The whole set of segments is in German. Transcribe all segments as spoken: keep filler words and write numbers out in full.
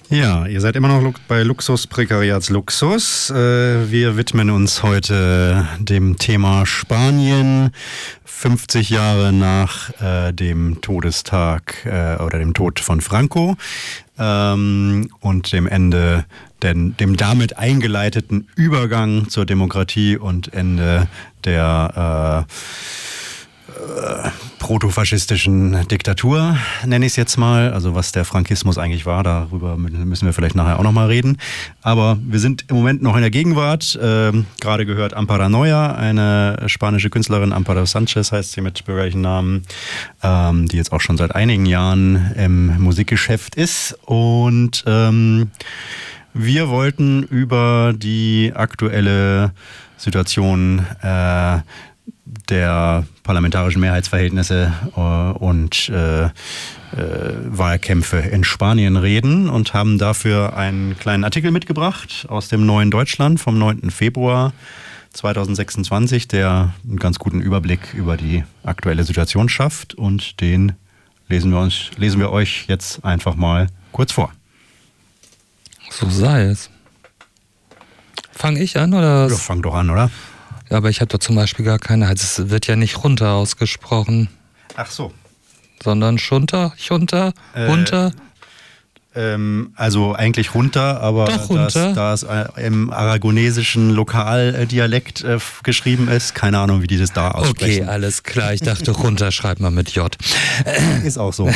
Ja, ihr seid immer noch bei Luxus Prekariats Luxus. Wir widmen uns heute dem Thema Spanien, fünfzig Jahre nach dem Todestag oder dem Tod von Franco und dem Ende, dem damit eingeleiteten Übergang zur Demokratie und Ende der äh, Äh, protofaschistischen Diktatur, nenne ich es jetzt mal. Also was der Frankismus eigentlich war, darüber müssen wir vielleicht nachher auch nochmal reden. Aber wir sind im Moment noch in der Gegenwart. Ähm, gerade gehört Amparo Neue, eine spanische Künstlerin, Amparo Sánchez heißt sie mit bürgerlichen Namen, ähm, die jetzt auch schon seit einigen Jahren im Musikgeschäft ist. Und ähm, wir wollten über die aktuelle Situation äh, der parlamentarischen Mehrheitsverhältnisse äh, und äh, äh, Wahlkämpfe in Spanien reden und haben dafür einen kleinen Artikel mitgebracht aus dem Neuen Deutschland vom neunten Februar zweitausendsechsundzwanzig, der einen ganz guten Überblick über die aktuelle Situation schafft, und den lesen wir, uns, lesen wir euch jetzt einfach mal kurz vor. So sei es. Fang ich an, oder? Ja, fang doch an, oder? Ja, aber ich habe da zum Beispiel gar keine. Also es wird ja nicht runter ausgesprochen. Ach so. Sondern Schunter, Chunter, äh, runter. Ähm, also eigentlich runter, aber Doch, runter. Da es im aragonesischen Lokaldialekt äh, geschrieben ist, keine Ahnung, wie die das da aussprechen. Okay, alles klar. Ich dachte, runter schreibt man mit J. Ist auch so.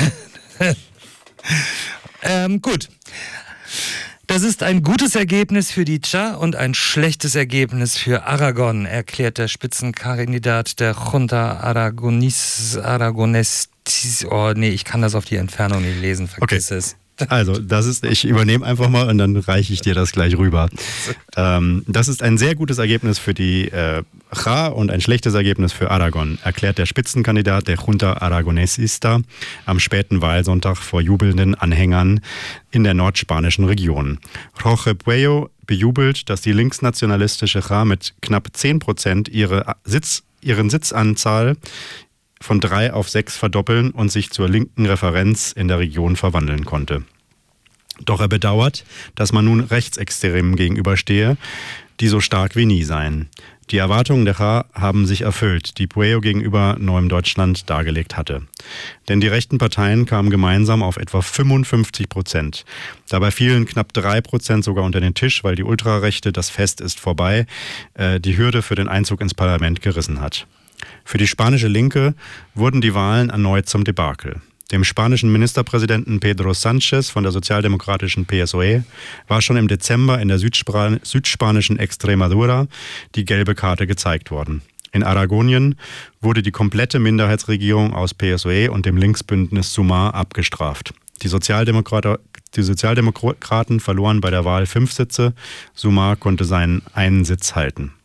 ähm, gut. Das ist ein gutes Ergebnis für die Tcha und ein schlechtes Ergebnis für Aragon, erklärt der Spitzenkandidat der Junta Aragonis, Aragones. Oh nee, ich kann das auf die Entfernung nicht lesen, vergiss okay. es. Also, das ist, ich übernehme einfach mal und dann reiche ich dir das gleich rüber. Ähm, das ist ein sehr gutes Ergebnis für die äh, J A und ein schlechtes Ergebnis für Aragon, erklärt der Spitzenkandidat der Junta Aragonesista am späten Wahlsonntag vor jubelnden Anhängern in der nordspanischen Region. Jorge Pueyo bejubelt, dass die linksnationalistische J A mit knapp zehn Prozent ihre Sitz, ihren Sitzanzahl von drei auf sechs verdoppeln und sich zur linken Referenz in der Region verwandeln konnte. Doch er bedauert, dass man nun Rechtsextremen gegenüberstehe, die so stark wie nie seien. Die Erwartungen der J A haben sich erfüllt, die Pueyo gegenüber Neuem Deutschland dargelegt hatte. Denn die rechten Parteien kamen gemeinsam auf etwa fünfundfünfzig Prozent. Dabei fielen knapp drei Prozent sogar unter den Tisch, weil die Ultrarechte, das Fest ist vorbei, äh, die Hürde für den Einzug ins Parlament gerissen hat. Für die spanische Linke wurden die Wahlen erneut zum Debakel. Dem spanischen Ministerpräsidenten Pedro Sánchez von der sozialdemokratischen P S O E war schon im Dezember in der Südspra- südspanischen Extremadura die gelbe Karte gezeigt worden. In Aragonien wurde die komplette Minderheitsregierung aus P S O E und dem Linksbündnis Sumar abgestraft. Die, Sozialdemokrat- die Sozialdemokraten verloren bei der Wahl fünf Sitze, Sumar konnte seinen einen Sitz halten.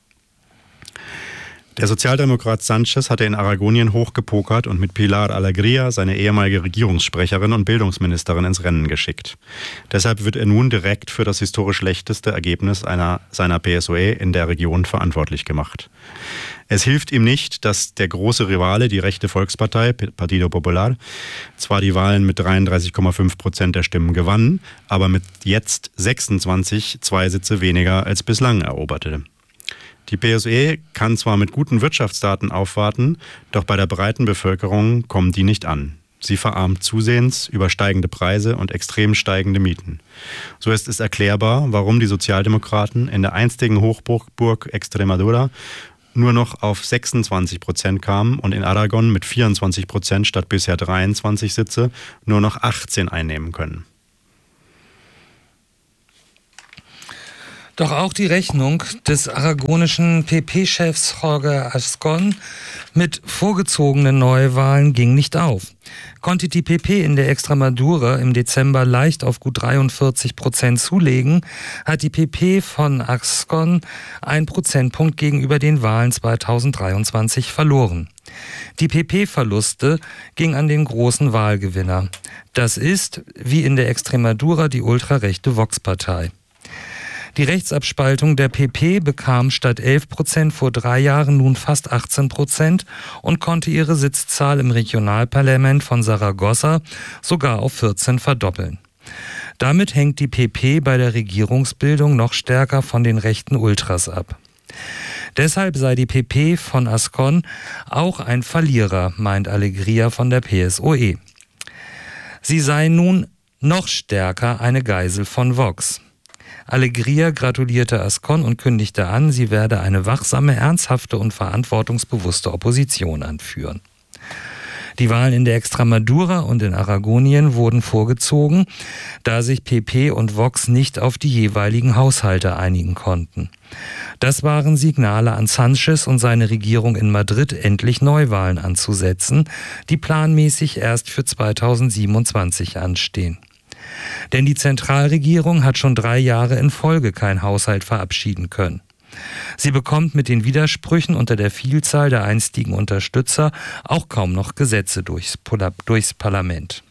Der Sozialdemokrat Sánchez hatte in Aragonien hochgepokert und mit Pilar Alegría seine ehemalige Regierungssprecherin und Bildungsministerin ins Rennen geschickt. Deshalb wird er nun direkt für das historisch schlechteste Ergebnis einer, seiner P S O E in der Region verantwortlich gemacht. Es hilft ihm nicht, dass der große Rivale, die rechte Volkspartei, Partido Popular, zwar die Wahlen mit dreiunddreißig Komma fünf Prozent der Stimmen gewann, aber mit jetzt sechsundzwanzig zwei Sitze weniger als bislang eroberte. Die P S O E kann zwar mit guten Wirtschaftsdaten aufwarten, doch bei der breiten Bevölkerung kommen die nicht an. Sie verarmt zusehends über steigende Preise und extrem steigende Mieten. So ist es erklärbar, warum die Sozialdemokraten in der einstigen Hochburg Extremadura nur noch auf sechsundzwanzig Prozent kamen und in Aragon mit vierundzwanzig Prozent statt bisher dreiundzwanzig Sitze nur noch achtzehn einnehmen können. Doch auch die Rechnung des aragonischen P P-Chefs Jorge Ascon mit vorgezogenen Neuwahlen ging nicht auf. Konnte die P P in der Extremadura im Dezember leicht auf gut dreiundvierzig Prozent zulegen, hat die P P von Ascon ein Prozentpunkt gegenüber den Wahlen zweitausenddreiundzwanzig verloren. Die P P-Verluste gingen an den großen Wahlgewinner. Das ist, wie in der Extremadura, die ultrarechte Vox-Partei. Die Rechtsabspaltung der P P bekam statt elf Prozent vor drei Jahren nun fast achtzehn Prozent und konnte ihre Sitzzahl im Regionalparlament von Saragossa sogar auf vierzehn verdoppeln. Damit hängt die P P bei der Regierungsbildung noch stärker von den rechten Ultras ab. Deshalb sei die P P von Ascon auch ein Verlierer, meint Alegria von der P S O E. Sie sei nun noch stärker eine Geisel von Vox. Alegria gratulierte Ascon und kündigte an, sie werde eine wachsame, ernsthafte und verantwortungsbewusste Opposition anführen. Die Wahlen in der Extremadura und in Aragonien wurden vorgezogen, da sich P P und Vox nicht auf die jeweiligen Haushalte einigen konnten. Das waren Signale an Sánchez und seine Regierung in Madrid, endlich Neuwahlen anzusetzen, die planmäßig erst für zweitausendsiebenundzwanzig anstehen. Denn die Zentralregierung hat schon drei Jahre in Folge keinen Haushalt verabschieden können. Sie bekommt mit den Widersprüchen unter der Vielzahl der einstigen Unterstützer auch kaum noch Gesetze durchs, durchs Parlament.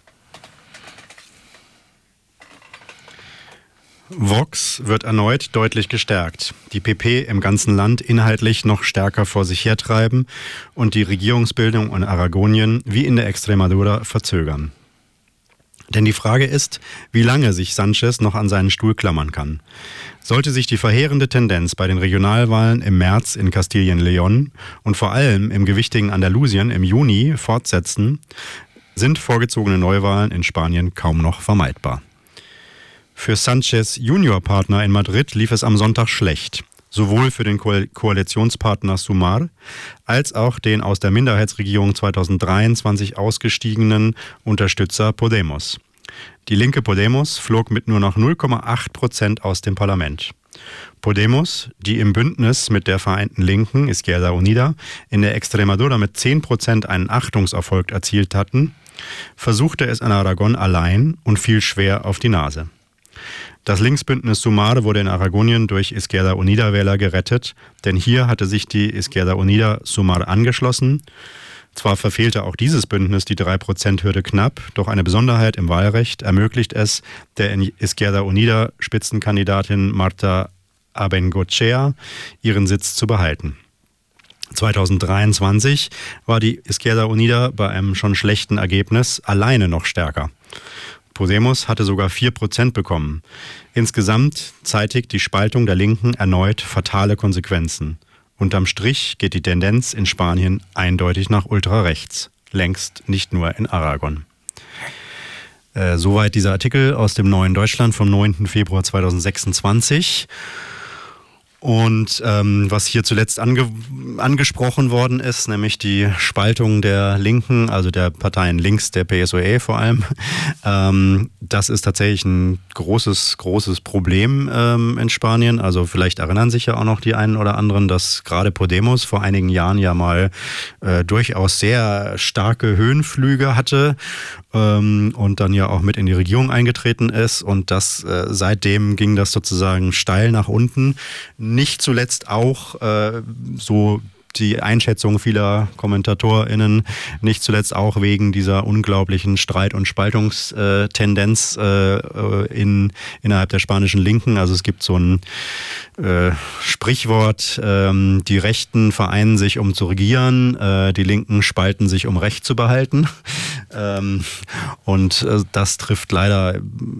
Vox wird erneut deutlich gestärkt. Die P P im ganzen Land inhaltlich noch stärker vor sich hertreiben und die Regierungsbildung in Aragonien wie in der Extremadura verzögern. Denn die Frage ist, wie lange sich Sánchez noch an seinen Stuhl klammern kann. Sollte sich die verheerende Tendenz bei den Regionalwahlen im März in Kastilien-León und vor allem im gewichtigen Andalusien im Juni fortsetzen, sind vorgezogene Neuwahlen in Spanien kaum noch vermeidbar. Für Sánchez Juniorpartner in Madrid lief es am Sonntag schlecht. Sowohl für den Ko- Koalitionspartner Sumar als auch den aus der Minderheitsregierung zweitausenddreiundzwanzig ausgestiegenen Unterstützer Podemos. Die linke Podemos flog mit nur noch null Komma acht Prozent aus dem Parlament. Podemos, die im Bündnis mit der vereinten Linken, Izquierda Unida, in der Extremadura mit zehn Prozent einen Achtungserfolg erzielt hatten, versuchte es in Aragon allein und fiel schwer auf die Nase. Das Linksbündnis Sumar wurde in Aragonien durch Izquierda Unida-Wähler gerettet, denn hier hatte sich die Izquierda Unida Sumar angeschlossen. Zwar verfehlte auch dieses Bündnis die drei Prozent Hürde knapp, doch eine Besonderheit im Wahlrecht ermöglicht es der in Izquierda Unida Spitzenkandidatin Marta Abengochea, ihren Sitz zu behalten. zweitausenddreiundzwanzig war die Izquierda Unida bei einem schon schlechten Ergebnis alleine noch stärker. Podemos hatte sogar vier Prozent bekommen. Insgesamt zeitigt die Spaltung der Linken erneut fatale Konsequenzen. Unterm Strich geht die Tendenz in Spanien eindeutig nach ultrarechts, längst nicht nur in Aragon. Äh, soweit dieser Artikel aus dem Neuen Deutschland vom neunten Februar zweitausendsechsundzwanzig. Und ähm, was hier zuletzt ange- angesprochen worden ist, nämlich die Spaltung der Linken, also der Parteien links der P S O E vor allem, ähm, das ist tatsächlich ein großes, großes Problem ähm, in Spanien. Also vielleicht erinnern sich ja auch noch die einen oder anderen, dass gerade Podemos vor einigen Jahren ja mal äh, durchaus sehr starke Höhenflüge hatte ähm, und dann ja auch mit in die Regierung eingetreten ist. Und das äh, seitdem ging das sozusagen steil nach unten. Nicht zuletzt auch äh, so die Einschätzung vieler KommentatorInnen, nicht zuletzt auch wegen dieser unglaublichen Streit- und Spaltungstendenz äh, in, innerhalb der spanischen Linken. Also es gibt so ein äh, Sprichwort, ähm, die Rechten vereinen sich, um zu regieren, äh, die Linken spalten sich, um Recht zu behalten. ähm, und äh, das trifft leider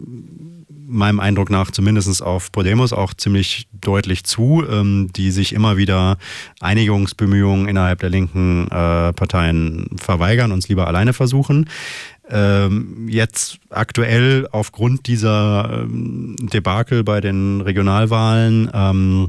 meinem Eindruck nach zumindest auf Podemos auch ziemlich deutlich zu, ähm, die sich immer wieder Einigungsbemühungen innerhalb der linken äh, Parteien verweigern und es lieber alleine versuchen. Ähm, jetzt aktuell aufgrund dieser ähm, Debakel bei den Regionalwahlen ähm,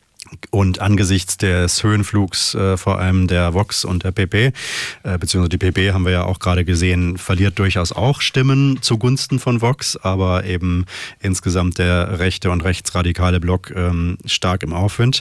und angesichts des Höhenflugs äh, vor allem der Vox und der P P, äh, beziehungsweise die P P haben wir ja auch gerade gesehen, verliert durchaus auch Stimmen zugunsten von Vox, aber eben insgesamt der rechte und rechtsradikale Block ähm, stark im Aufwind.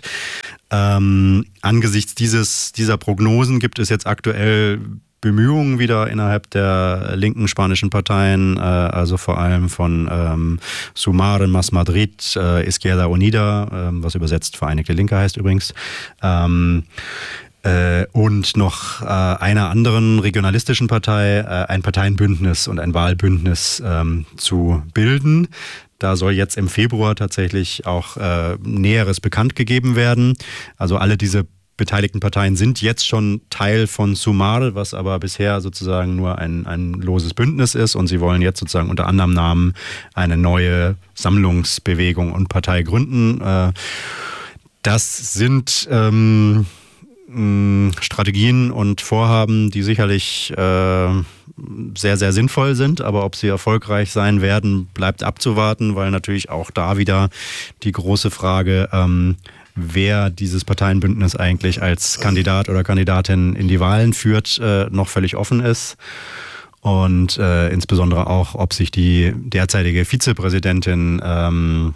Ähm, angesichts dieses, dieser Prognosen gibt es jetzt aktuell Bemühungen wieder innerhalb der linken spanischen Parteien, äh, also vor allem von ähm, Sumar, Mas Madrid, äh, Izquierda Unida, äh, was übersetzt Vereinigte Linke heißt übrigens, ähm, äh, und noch äh, einer anderen regionalistischen Partei, äh, ein Parteienbündnis und ein Wahlbündnis ähm, zu bilden. Da soll jetzt im Februar tatsächlich auch äh, Näheres bekannt gegeben werden. Also alle diese beteiligten Parteien sind jetzt schon Teil von Sumar, was aber bisher sozusagen nur ein, ein loses Bündnis ist, und sie wollen jetzt sozusagen unter anderem Namen eine neue Sammlungsbewegung und Partei gründen. Das sind ähm, Strategien und Vorhaben, die sicherlich äh, sehr, sehr sinnvoll sind, aber ob sie erfolgreich sein werden, bleibt abzuwarten, weil natürlich auch da wieder die große Frage, ähm, wer dieses Parteienbündnis eigentlich als Kandidat oder Kandidatin in die Wahlen führt, äh, noch völlig offen ist. Und äh, insbesondere auch, ob sich die derzeitige Vizepräsidentin ähm,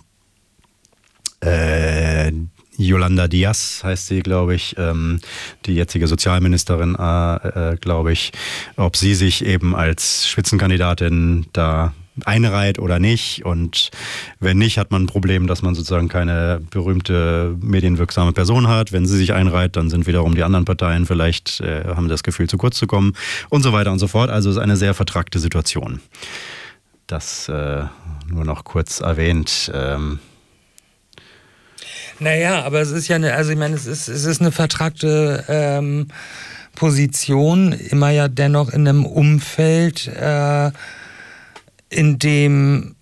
äh, Yolanda Díaz heißt sie, glaube ich, ähm, die jetzige Sozialministerin, äh, äh, glaube ich, ob sie sich eben als Spitzenkandidatin da einreiht oder nicht. Und wenn nicht, hat man ein Problem, dass man sozusagen keine berühmte medienwirksame Person hat. Wenn sie sich einreiht, dann sind wiederum die anderen Parteien vielleicht, äh, haben das Gefühl, zu kurz zu kommen und so weiter und so fort. Also es ist eine sehr vertrackte Situation. Das äh, nur noch kurz erwähnt. Ähm, Naja, aber es ist ja eine, also ich meine, es ist, es ist eine vertrackte ähm, Position, immer ja dennoch in einem Umfeld, äh, in dem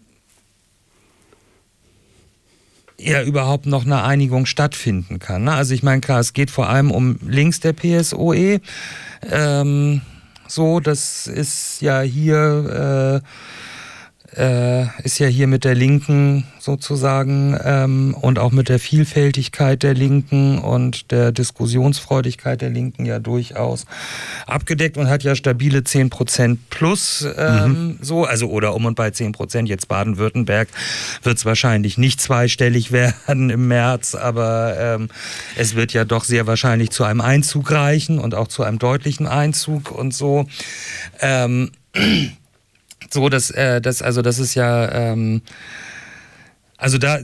ja überhaupt noch eine Einigung stattfinden kann. Ne? Also ich meine, klar, es geht vor allem um links der P S O E. Ähm, so, das ist ja hier... Äh, Äh, ist ja hier mit der Linken sozusagen ähm, und auch mit der Vielfältigkeit der Linken und der Diskussionsfreudigkeit der Linken ja durchaus abgedeckt und hat ja stabile zehn Prozent plus ähm, mhm. so, also oder um und bei zehn Prozent. Jetzt Baden-Württemberg wird es wahrscheinlich nicht zweistellig werden im März, aber ähm, es wird ja doch sehr wahrscheinlich zu einem Einzug reichen und auch zu einem deutlichen Einzug und so. Ähm, So, das, äh, das, also das ist ja, ähm, also da,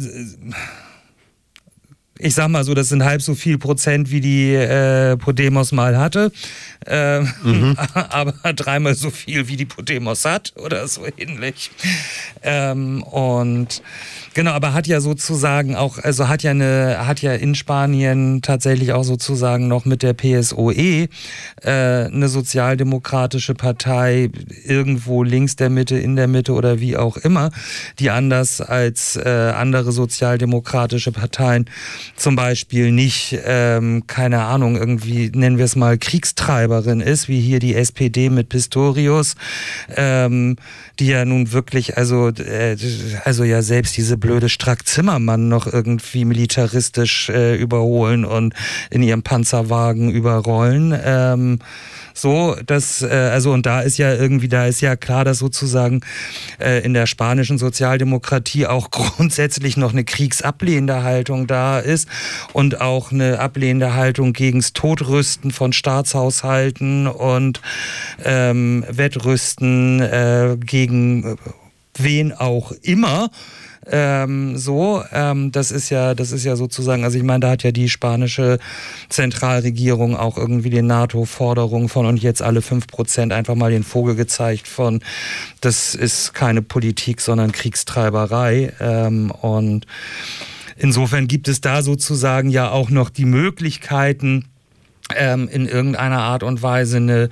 ich sag mal so, das sind halb so viel Prozent, wie die äh, Podemos mal hatte, äh, mhm. aber dreimal so viel, wie die Podemos hat oder so ähnlich. Ähm, und genau, aber hat ja sozusagen auch, also hat ja eine, hat ja in Spanien tatsächlich auch sozusagen noch mit der P S O E äh, eine sozialdemokratische Partei irgendwo links der Mitte, in der Mitte oder wie auch immer, die anders als äh, andere sozialdemokratische Parteien zum Beispiel nicht, ähm, keine Ahnung, irgendwie nennen wir es mal Kriegstreiberin ist, wie hier die S P D mit Pistorius, ähm, die ja nun wirklich, also, äh, also ja selbst diese blöde Strack-Zimmermann noch irgendwie militaristisch äh, überholen und in ihrem Panzerwagen überrollen. Ähm, so, das, äh, also und da ist ja irgendwie, da ist ja klar, dass sozusagen äh, in der spanischen Sozialdemokratie auch grundsätzlich noch eine kriegsablehnende Haltung da ist und auch eine ablehnende Haltung gegens Totrüsten von Staatshaushalten und ähm, Wettrüsten äh, gegen wen auch immer. Ähm, so, ähm, das ist ja, das ist ja sozusagen, also ich meine, da hat ja die spanische Zentralregierung auch irgendwie die NATO-Forderung von und jetzt alle fünf Prozent einfach mal den Vogel gezeigt von, das ist keine Politik, sondern Kriegstreiberei. Ähm, und insofern gibt es da sozusagen ja auch noch die Möglichkeiten, ähm, in irgendeiner Art und Weise eine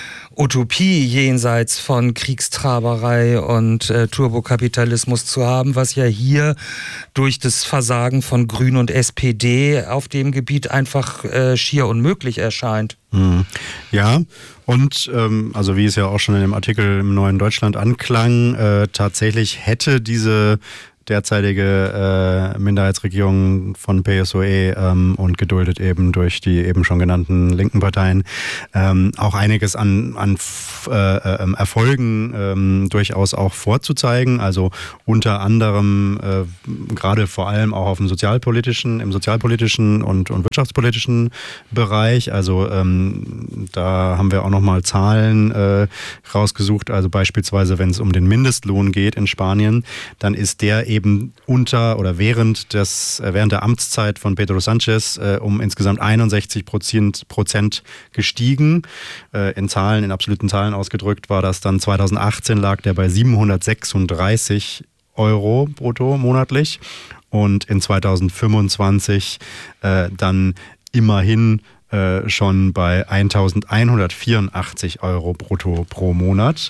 Utopie jenseits von Kriegstraberei und äh, Turbokapitalismus zu haben, was ja hier durch das Versagen von Grün und S P D auf dem Gebiet einfach äh, schier unmöglich erscheint. Hm. Ja, und ähm, also wie es ja auch schon in dem Artikel im Neuen Deutschland anklang, äh, tatsächlich hätte diese derzeitige äh, Minderheitsregierung von P S O E ähm, und geduldet eben durch die eben schon genannten linken Parteien ähm, auch einiges an, an äh, äh, Erfolgen ähm, durchaus auch vorzuzeigen. Also unter anderem äh, gerade vor allem auch auf dem sozialpolitischen, im sozialpolitischen und, und wirtschaftspolitischen Bereich. Also ähm, da haben wir auch nochmal Zahlen äh, rausgesucht. Also beispielsweise, wenn es um den Mindestlohn geht in Spanien, dann ist der eben unter oder während des während der Amtszeit von Pedro Sánchez äh, um insgesamt einundsechzig Prozent gestiegen. Äh, in Zahlen, in absoluten Zahlen ausgedrückt war das dann zweitausendachtzehn lag der bei siebenhundertsechsunddreißig Euro brutto monatlich und in zweitausendfünfundzwanzig äh, dann immerhin äh, schon bei eintausendeinhundertvierundachtzig Euro brutto pro Monat.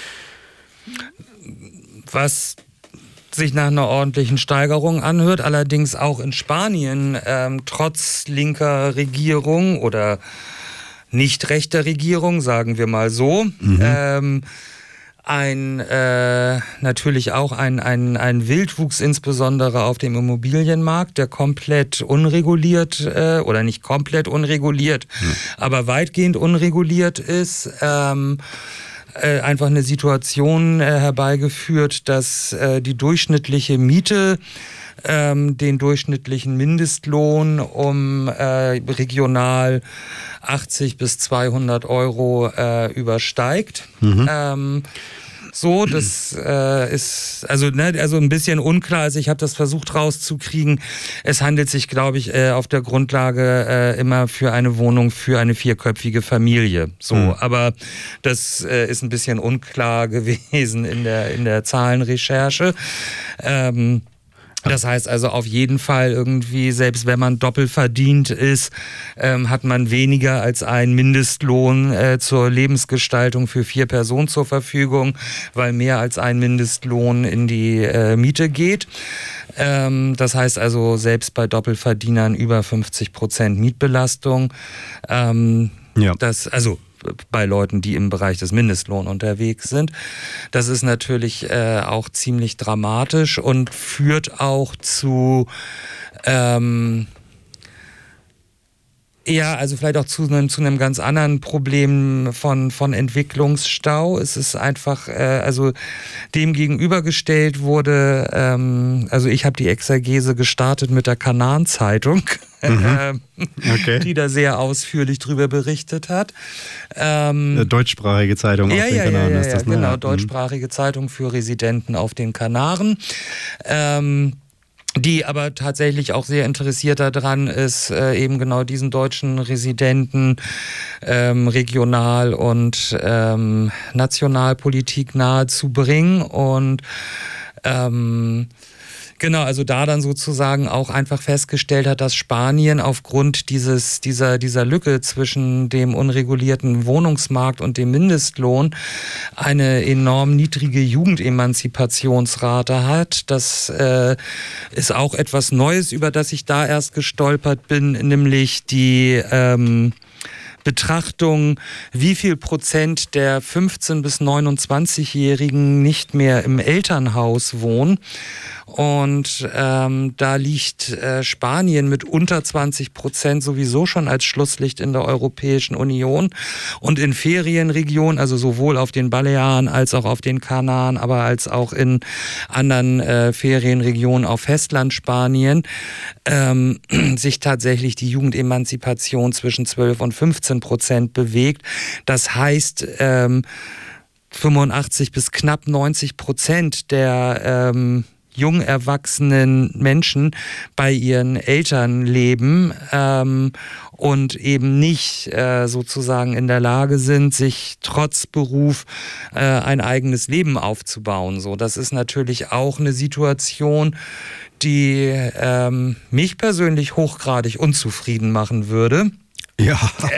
Was sich nach einer ordentlichen Steigerung anhört, allerdings auch in Spanien ähm, trotz linker Regierung oder nicht rechter Regierung, sagen wir mal so, mhm. ähm, ein äh, natürlich auch ein, ein, ein Wildwuchs, insbesondere auf dem Immobilienmarkt, der komplett unreguliert äh, oder nicht komplett unreguliert, mhm. aber weitgehend unreguliert ist. Ähm, Äh, einfach eine Situation äh, herbeigeführt, dass äh, die durchschnittliche Miete ähm, den durchschnittlichen Mindestlohn um äh, regional achtzig bis zweihundert Euro äh, übersteigt. Mhm. Ähm, So, das äh, ist also, ne, also ein bisschen unklar. Also ich habe das versucht rauszukriegen. Es handelt sich, glaube ich, äh, auf der Grundlage äh, immer für eine Wohnung für eine vierköpfige Familie. So, mhm. aber das äh, ist ein bisschen unklar gewesen in der in der Zahlenrecherche. Ähm, Das heißt also auf jeden Fall irgendwie, selbst wenn man doppelt verdient ist, ähm, hat man weniger als einen Mindestlohn äh, zur Lebensgestaltung für vier Personen zur Verfügung, weil mehr als ein Mindestlohn in die äh, Miete geht. Ähm, das heißt also selbst bei Doppelverdienern über fünfzig Prozent Mietbelastung. Ähm, ja. Das, also bei Leuten, die im Bereich des Mindestlohns unterwegs sind. Das ist natürlich äh, auch ziemlich dramatisch und führt auch zu ähm, ja, also vielleicht auch zu einem, zu einem ganz anderen Problem von, von Entwicklungsstau. Es ist einfach, äh, also dem gegenübergestellt wurde, ähm, also ich habe die Exegese gestartet mit der Kanaren-Zeitung, mhm. okay. die da sehr ausführlich drüber berichtet hat. Ähm, deutschsprachige Zeitung ja, auf den ja, Kanaren ja, ja, ist das, ne? Genau, Ja. deutschsprachige Zeitung für Residenten auf den Kanaren. Ähm, die aber tatsächlich auch sehr interessiert daran ist, äh, eben genau diesen deutschen Residenten ähm, Regional- und ähm, Nationalpolitik nahezubringen und ähm, genau, also da dann sozusagen auch einfach festgestellt hat, dass Spanien aufgrund dieses, dieser, dieser Lücke zwischen dem unregulierten Wohnungsmarkt und dem Mindestlohn eine enorm niedrige Jugendemanzipationsrate hat. Das äh, ist auch etwas Neues, über das ich da erst gestolpert bin, nämlich die ähm, Betrachtung, wie viel Prozent der fünfzehn- bis neunundzwanzigjährigen nicht mehr im Elternhaus wohnen. Und ähm, da liegt äh, Spanien mit unter zwanzig Prozent sowieso schon als Schlusslicht in der Europäischen Union. Und in Ferienregionen, also sowohl auf den Balearen als auch auf den Kanaren, aber als auch in anderen äh, Ferienregionen auf Festland-Spanien, ähm, sich tatsächlich die Jugendemanzipation zwischen zwölf und fünfzehn Prozent bewegt. Das heißt, ähm, fünfundachtzig bis knapp neunzig Prozent der ähm, jung erwachsenen Menschen bei ihren Eltern leben ähm, und eben nicht äh, sozusagen in der Lage sind, sich trotz Beruf äh, ein eigenes Leben aufzubauen. So, das ist natürlich auch eine Situation, die ähm, mich persönlich hochgradig unzufrieden machen würde. Ja,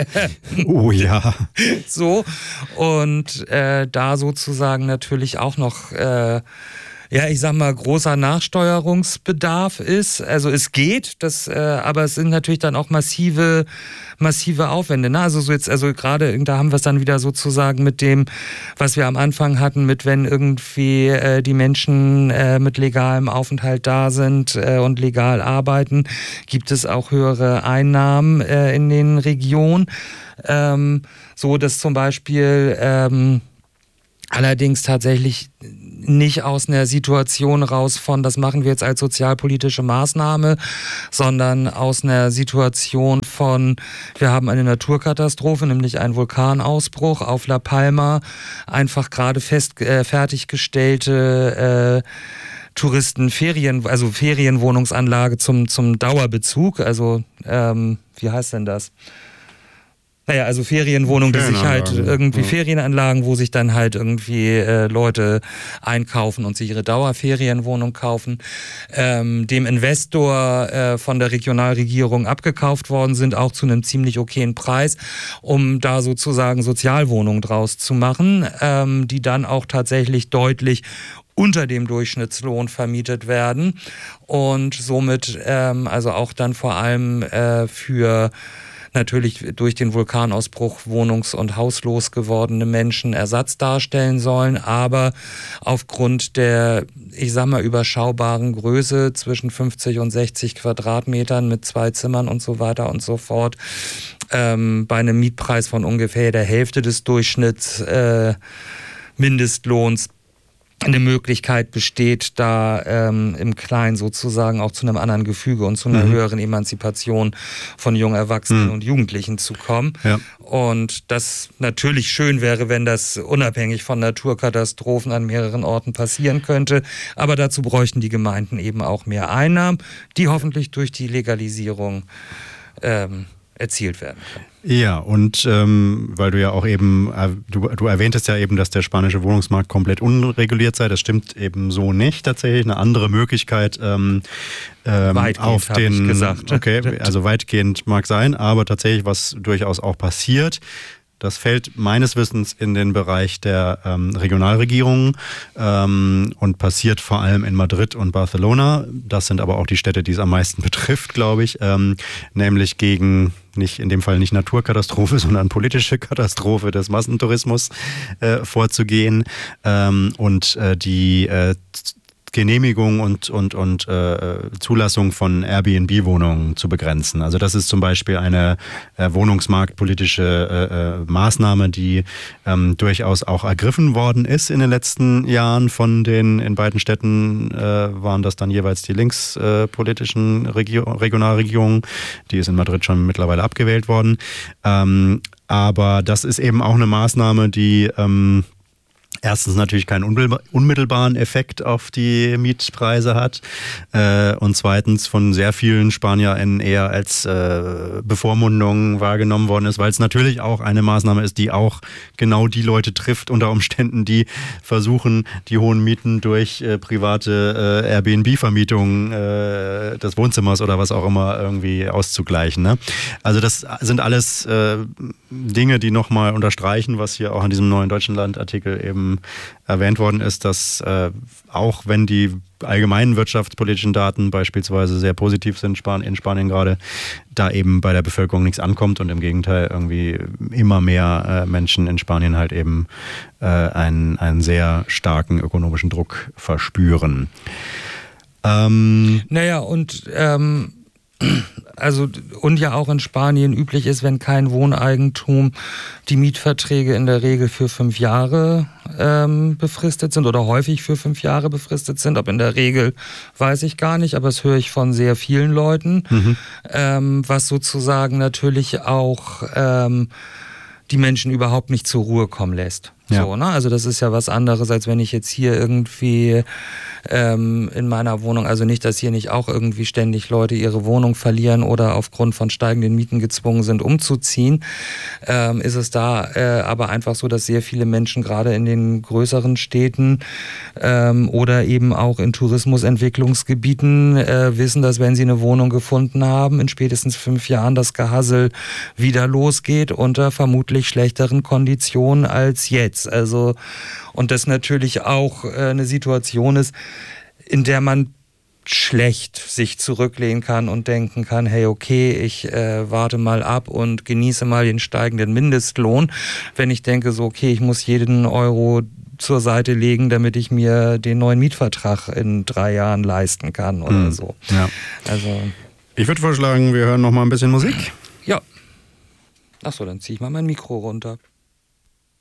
oh ja. So, und äh, da sozusagen natürlich auch noch äh, ja, ich sag mal, großer Nachsteuerungsbedarf ist. Also es geht, das, äh, aber es sind natürlich dann auch massive, massive Aufwände. Ne? Also so jetzt, also gerade da haben wir es dann wieder sozusagen mit dem, was wir am Anfang hatten, mit wenn irgendwie äh, die Menschen äh, mit legalem Aufenthalt da sind äh, und legal arbeiten, gibt es auch höhere Einnahmen äh, in den Regionen. Ähm, so dass zum Beispiel ähm, allerdings tatsächlich nicht aus einer Situation raus von, das machen wir jetzt als sozialpolitische Maßnahme, sondern aus einer Situation von, wir haben eine Naturkatastrophe, nämlich einen Vulkanausbruch auf La Palma, einfach gerade fest äh, fertiggestellte äh, Touristenferien, also Ferienwohnungsanlage zum, zum Dauerbezug, also ähm, wie heißt denn das? Naja, also Ferienwohnungen, die sich halt irgendwie ja. Ferienanlagen, wo sich dann halt irgendwie äh, Leute einkaufen und sich ihre Dauerferienwohnung kaufen, ähm, dem Investor äh, von der Regionalregierung abgekauft worden sind, auch zu einem ziemlich okayen Preis, um da sozusagen Sozialwohnungen draus zu machen, ähm, die dann auch tatsächlich deutlich unter dem Durchschnittslohn vermietet werden und somit ähm, also auch dann vor allem äh, für natürlich durch den Vulkanausbruch wohnungs- und hauslos gewordene Menschen Ersatz darstellen sollen, aber aufgrund der, ich sag mal, überschaubaren Größe zwischen fünfzig und sechzig Quadratmetern mit zwei Zimmern und so weiter und so fort, ähm, bei einem Mietpreis von ungefähr der Hälfte des Durchschnitts äh, Mindestlohns eine Möglichkeit besteht, da ähm, im Kleinen sozusagen auch zu einem anderen Gefüge und zu einer mhm. höheren Emanzipation von jungen Erwachsenen mhm. und Jugendlichen zu kommen. Ja. Und das natürlich schön wäre, wenn das unabhängig von Naturkatastrophen an mehreren Orten passieren könnte. Aber dazu bräuchten die Gemeinden eben auch mehr Einnahmen, die hoffentlich durch die Legalisierung ähm, erzielt werden können. Ja, und ähm, weil du ja auch eben, äh, du, du erwähntest ja eben, dass der spanische Wohnungsmarkt komplett unreguliert sei. Das stimmt eben so nicht tatsächlich. Eine andere Möglichkeit ähm, ähm, auf den, ich gesagt. Okay, also weitgehend mag sein, aber tatsächlich, was durchaus auch passiert, das fällt meines Wissens in den Bereich der ähm, Regionalregierungen ähm, und passiert vor allem in Madrid und Barcelona. Das sind aber auch die Städte, die es am meisten betrifft, glaube ich. Ähm, nämlich gegen, nicht in dem Fall nicht Naturkatastrophe, sondern politische Katastrophe des Massentourismus äh, vorzugehen ähm, und äh, die äh, Genehmigung und, und, und äh, Zulassung von Airbnb-Wohnungen zu begrenzen. Also das ist zum Beispiel eine äh, wohnungsmarktpolitische äh, Maßnahme, die ähm, durchaus auch ergriffen worden ist in den letzten Jahren von den, in beiden Städten äh, waren das dann jeweils die linkspolitischen äh, Regio- Regionalregierungen. Die ist in Madrid schon mittlerweile abgewählt worden. Ähm, aber das ist eben auch eine Maßnahme, die ähm, erstens natürlich keinen unmittelbaren Effekt auf die Mietpreise hat äh, und zweitens von sehr vielen SpanierInnen eher als äh, Bevormundung wahrgenommen worden ist, weil es natürlich auch eine Maßnahme ist, die auch genau die Leute trifft unter Umständen, die versuchen, die hohen Mieten durch äh, private äh, Airbnb-Vermietungen äh, des Wohnzimmers oder was auch immer irgendwie auszugleichen. Ne? Also das sind alles äh, Dinge, die nochmal unterstreichen, was hier auch in diesem Neuen Deutschland-Artikel eben erwähnt worden ist, dass äh, auch wenn die allgemeinen wirtschaftspolitischen Daten beispielsweise sehr positiv sind in Spanien gerade, da eben bei der Bevölkerung nichts ankommt und im Gegenteil irgendwie immer mehr äh, Menschen in Spanien halt eben äh, einen, einen sehr starken ökonomischen Druck verspüren. Ähm, naja, und ähm also und ja auch in Spanien üblich ist, wenn kein Wohneigentum, die Mietverträge in der Regel für fünf Jahre ähm, befristet sind oder häufig für fünf Jahre befristet sind. Ob in der Regel, weiß ich gar nicht, aber das höre ich von sehr vielen Leuten, mhm. ähm, was sozusagen natürlich auch ähm, die Menschen überhaupt nicht zur Ruhe kommen lässt. Ja. So, ne? Also das ist ja was anderes, als wenn ich jetzt hier irgendwie ähm, in meiner Wohnung, also nicht, dass hier nicht auch irgendwie ständig Leute ihre Wohnung verlieren oder aufgrund von steigenden Mieten gezwungen sind, umzuziehen, ähm, ist es da äh, aber einfach so, dass sehr viele Menschen gerade in den größeren Städten ähm, oder eben auch in Tourismusentwicklungsgebieten äh, wissen, dass wenn sie eine Wohnung gefunden haben, in spätestens fünf Jahren das Gehassel wieder losgeht unter vermutlich schlechteren Konditionen als jetzt. Also, und das natürlich auch äh, eine Situation ist, in der man schlecht sich zurücklehnen kann und denken kann, hey, okay, ich äh, warte mal ab und genieße mal den steigenden Mindestlohn. Wenn ich denke so, okay, ich muss jeden Euro zur Seite legen, damit ich mir den neuen Mietvertrag in drei Jahren leisten kann oder mhm. so. Ja. Also, ich würde vorschlagen, wir hören noch mal ein bisschen Musik. Ja. Achso, dann ziehe ich mal mein Mikro runter.